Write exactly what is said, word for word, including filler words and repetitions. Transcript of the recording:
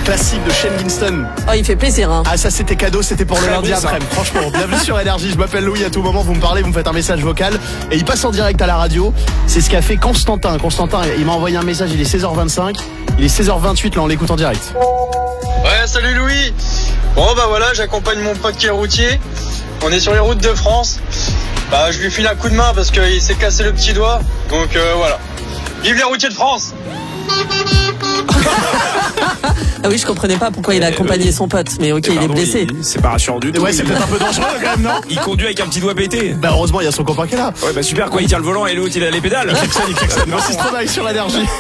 classique de Shane Kingston. Oh, il fait plaisir, hein. Ah, ça c'était cadeau, c'était pour le Très lundi bon, ça. après. Franchement, bienvenue sur Énergie. Je m'appelle Louis. À tout moment, vous me parlez, vous me faites un message vocal et il passe en direct à la radio. C'est ce qu'a fait Constantin. Constantin, il m'a envoyé un message. Il est seize heures vingt-cinq. Il est seize heures vingt-huit. Là, on l'écoute en direct. Ouais, salut Louis. Bon bah voilà, j'accompagne mon pote qui est routier. On est sur les routes de France. Bah je lui file un coup de main parce qu'il s'est cassé le petit doigt. Donc euh, voilà. Vive les routiers de France. Ah oui, je comprenais pas pourquoi il a accompagné son pote, mais ok, Et il est pardon, blessé. il- C'est pas rassurant du Et tout. ouais, c'est il... peut-être un peu dangereux quand même, non? il conduit avec un petit doigt pété. Bah heureusement, il y a son copain qui est là. Ouais, bah super quoi, il tient le volant et l'autre il a les pédales. Francis Stromae sur Énergie.